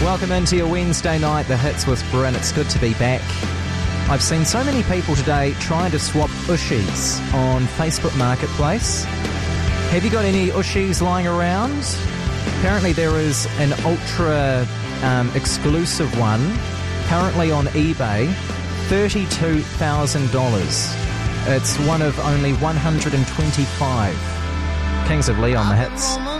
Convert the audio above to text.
Welcome into your Wednesday night, The Hits with Bryn. It's good to be back. I've seen so many people today trying to swap Ushies on Facebook Marketplace. Have you got any Ushies lying around? Apparently there is an ultra exclusive one currently on eBay, $32,000. It's one of only 125. Kings of Leon, The Hits.